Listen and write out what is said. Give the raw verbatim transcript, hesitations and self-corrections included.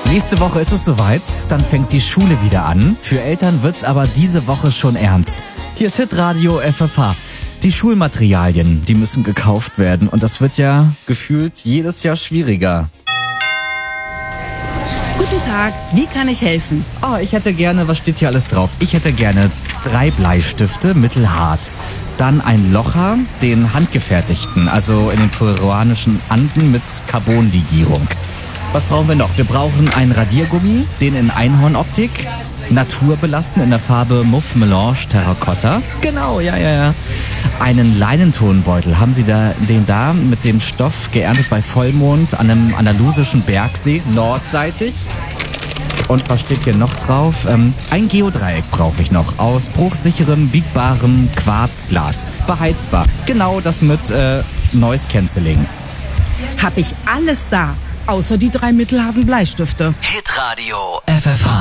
Nächste Woche ist es soweit, dann fängt die Schule wieder an. Für Eltern wird's aber diese Woche schon ernst. Hier ist Hitradio F F H. Die Schulmaterialien, die müssen gekauft werden und das wird ja gefühlt jedes Jahr schwieriger. Guten Tag, wie kann ich helfen? Oh, ich hätte gerne, was steht hier alles drauf? Ich hätte gerne drei Bleistifte, mittelhart. Dann ein Locher, den handgefertigten, also in den peruanischen Anden mit Carbonlegierung. Was brauchen wir noch? Wir brauchen einen Radiergummi, den in Einhornoptik, naturbelassen in der Farbe Mauve Melange Terracotta. Genau, ja, ja, ja. Einen Leinentonbeutel. Haben Sie da den da mit dem Stoff geerntet bei Vollmond an einem andalusischen Bergsee, nordseitig? Und was steht hier noch drauf? Ähm, ein Geodreieck brauche ich noch. Aus bruchsicherem, biegbarem Quarzglas. Beheizbar. Genau das mit äh, Noise Cancelling. Hab ich alles da, außer die drei mittelharten Bleistifte. Hitradio F F H.